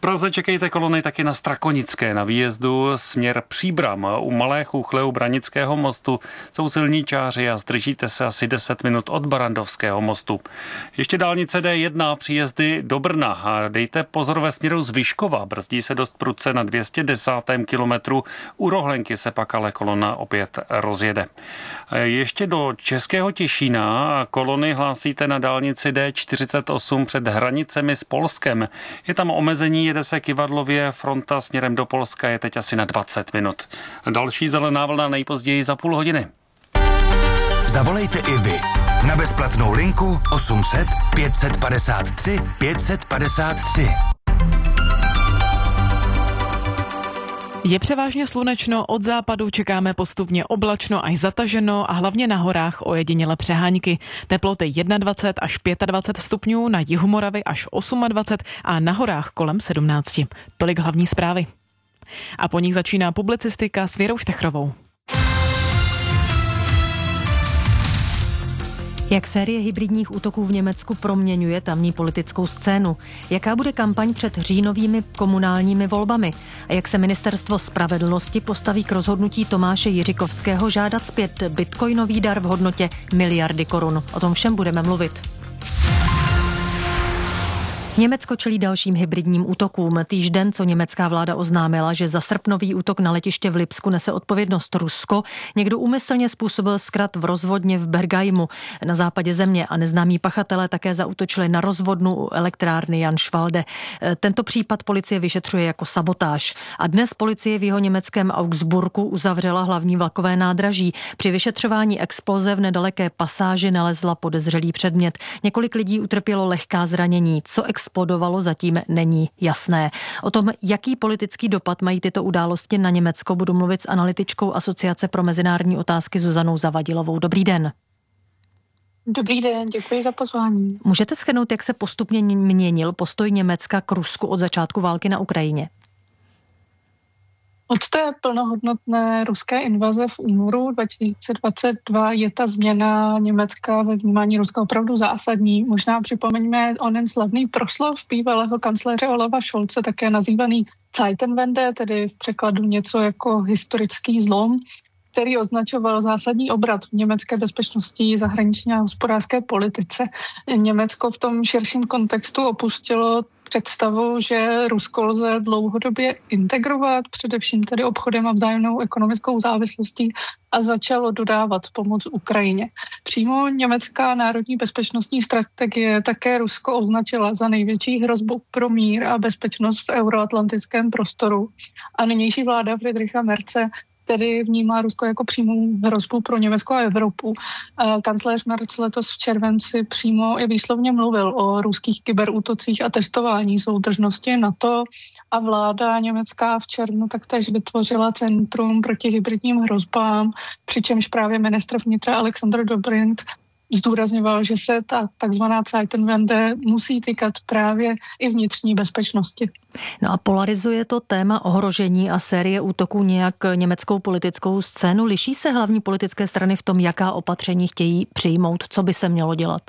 Praze čekejte kolony taky na Strakonické. Na výjezdu směr Příbram u Malé Chúchle u Branického mostu jsou silničáři a zdržíte se asi 10 minut od Barandovského mostu. Ještě dálnice D1 příjezdy do Brna a dejte pozor ve směru z Vyškova. Brzdí se dost prudce na 210. kilometru. U Rohlenky se pak ale kolona opět rozjede. Ještě do Českého Těšína kolony hlásíte na dálnici D48 před hranicemi s Polskem. Je tam omezení, jede se kyvadlově, fronta směrem do Polska je teď asi na 20 minut. Další zelená vlna nejpozději za půl hodiny. Zavolejte i vy na bezplatnou linku 800 553 553. Je převážně slunečno, od západu čekáme postupně oblačno až zataženo a hlavně na horách ojediněle přehánky. Teploty 21 až 25 stupňů, na jihu Moravy až 28 a na horách kolem 17. Tolik hlavní zprávy. A po nich začíná publicistika s Věrou Štechrovou. Jak série hybridních útoků v Německu proměňuje tamní politickou scénu? Jaká bude kampaň před říjnovými komunálními volbami? A jak se ministerstvo spravedlnosti postaví k rozhodnutí Tomáše Jiřikovského žádat zpět bitcoinový dar v hodnotě miliardy korun? O tom všem budeme mluvit. Německo čelí dalším hybridním útokům. Týžden, co německá vláda oznámila, že za srpnový útok na letiště v Lipsku nese odpovědnost Rusko, někdo úmyslně způsobil zkrat v rozvodně v Bergajmu na západě země a neznámí pachatelé také zaútočili na rozvodnu u elektrárny Janšvalde. Tento případ policie vyšetřuje jako sabotáž. A dnes policie v jihoněmeckém Augsburgu uzavřela hlavní vlakové nádraží. Při vyšetřování exploze v nedaleké pasáži nalezla podezřelý předmět. Několik lidí utrpělo lehká zranění. Co explodovalo, zatím není jasné. O tom, jaký politický dopad mají tyto události na Německo, budu mluvit s analytičkou Asociace pro mezinárodní otázky Zuzanou Zavadilovou. Dobrý den. Dobrý den, děkuji za pozvání. Můžete shrnout, jak se postupně měnil postoj Německa k Rusku od začátku války na Ukrajině? Od té plnohodnotné ruské invaze v únoru 2022 je ta změna Německa ve vnímání Ruska opravdu zásadní. Možná připomeňme onen slavný proslov bývalého kancléře Olafa Scholze, také nazývaný Zeitenwende, tedy v překladu něco jako historický zlom, který označoval zásadní obrat v německé bezpečnosti, zahraniční a hospodářské politice. Německo v tom širším kontextu opustilo představu, že Rusko lze dlouhodobě integrovat, především tedy obchodem a vzájemnou ekonomickou závislostí, a začalo dodávat pomoc Ukrajině. Přímo německá národní bezpečnostní strategie také Rusko označila za největší hrozbu pro mír a bezpečnost v euroatlantickém prostoru. A nynější vláda Friedricha Merze tedy vnímá Rusko jako přímou hrozbu pro Německo a Evropu. Kancléř Merz letos v červenci přímo i výslovně mluvil o ruských kyberútocích a testování soudržnosti NATO a vláda německá v červnu taktéž vytvořila Centrum proti hybridním hrozbám, přičemž právě ministr vnitra Alexander Dobrindt zdůrazňoval, že se ta takzvaná Zeitenwende musí týkat právě i vnitřní bezpečnosti. No a polarizuje to téma ohrožení a série útoků nějak německou politickou scénu? Liší se hlavní politické strany v tom, jaká opatření chtějí přijmout? Co by se mělo dělat?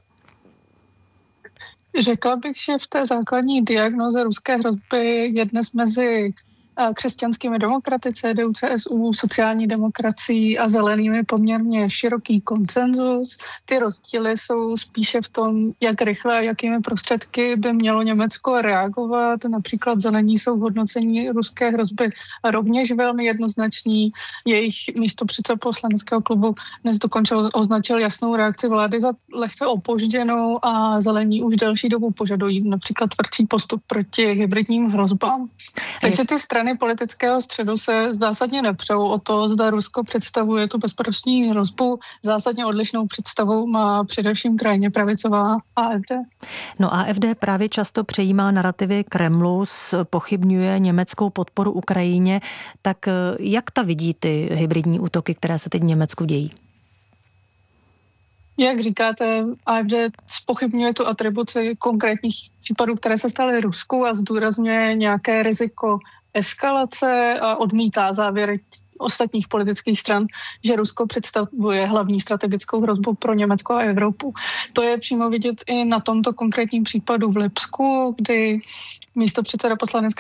Řekla bych, že v té základní diagnoze ruské hrozby je dnes mezi křesťanskými demokraty, CDU, CSU, sociální demokracií a zelenými poměrně široký konsenzus. Ty rozdíly jsou spíše v tom, jak rychle a jakými prostředky by mělo Německo reagovat. Například zelení jsou v hodnocení ruské hrozby rovněž velmi jednoznační. Jejich místopředseda poslaneckého klubu dnes dokonce označil jasnou reakci vlády za lehce opožděnou a zelení už delší dobu požadují například tvrdší postup proti hybridním hrozbám. Takže ty strany politického středu se zásadně nepřou o to, zda Rusko představuje tu bezpečnostní hrozbu. Zásadně odlišnou představu má především krajně pravicová AfD. No AfD právě často přejímá narrativy Kremlu, pochybňuje německou podporu Ukrajině. Tak jak ta vidí ty hybridní útoky, které se teď v Německu dějí? Jak říkáte, AfD zpochybňuje tu atribuci konkrétních případů, které se staly Rusku a zdůrazňuje nějaké riziko eskalace a odmítá závěry ostatních politických stran, že Rusko představuje hlavní strategickou hrozbu pro Německo a Evropu. To je přímo vidět i na tomto konkrétním případu v Lipsku, kdy místopředseda poslanecké